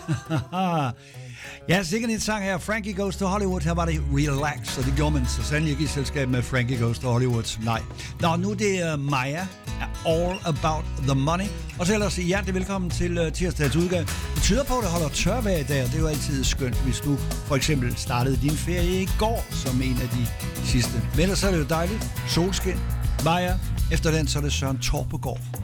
Ja, sikkert en sang her. Frankie Goes to Hollywood. Her var det Relax, og det gjorde man så sandelig ikke i selskab med Frankie Goes to Hollywood. Nej. Nå, nu det er Maya. All About the Money. Og så ellers hjertelig velkommen til tirsdags udgave. Det tyder på, at det holder tørvejr i dag, og det er jo altid skønt, hvis du for eksempel startede din ferie i går som en af de sidste. Men ellers er det jo dejligt. Solskin. Maya. Efter den så er det Søren Torpegaard.